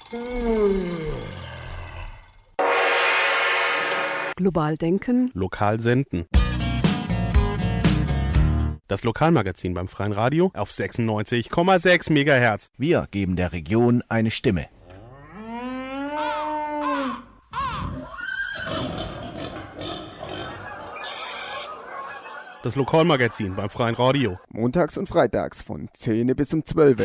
Global denken. Lokal senden. Das Lokalmagazin beim Freien Radio auf 96,6 MHz. Wir geben der Region eine Stimme. Das Lokalmagazin beim Freien Radio. Montags und freitags von 10 bis um 12.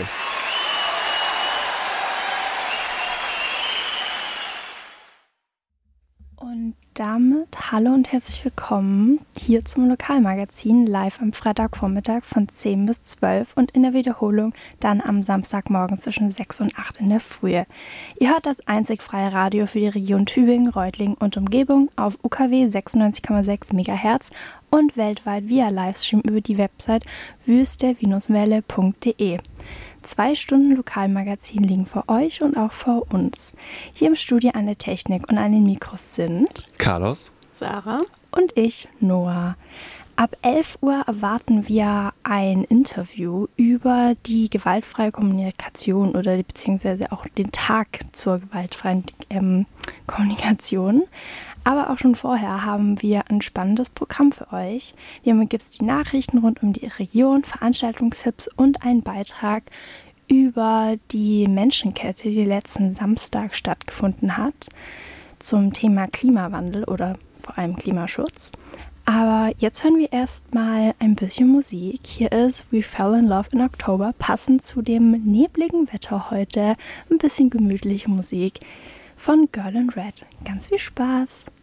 Und damit hallo und herzlich willkommen hier zum Lokalmagazin live am Freitagvormittag von 10 bis 12 und in der Wiederholung dann am Samstagmorgen zwischen 6 und 8 in der Frühe. Ihr hört das einzig freie Radio für die Region Tübingen, Reutlingen und Umgebung auf UKW 96,6 MHz und weltweit via Livestream über die Website wüste-welle.de. 2 Stunden Lokalmagazin liegen vor euch und auch vor uns. Hier im Studio an der Technik und an den Mikros sind Carlos, Sarah und ich, Noah. Ab 11 Uhr erwarten wir ein Interview über die gewaltfreie Kommunikation oder beziehungsweise auch den Tag zur gewaltfreien Kommunikation. Aber auch schon vorher haben wir ein spannendes Programm für euch. Hier gibt es die Nachrichten rund um die Region, Veranstaltungstipps und einen Beitrag über die Menschenkette, die letzten Samstag stattgefunden hat, zum Thema Klimawandel oder vor allem Klimaschutz. Aber jetzt hören wir erstmal ein bisschen Musik. Hier ist We Fell in Love in October, passend zu dem nebligen Wetter heute. Ein bisschen gemütliche Musik von Girl in Red. Ganz viel Spaß!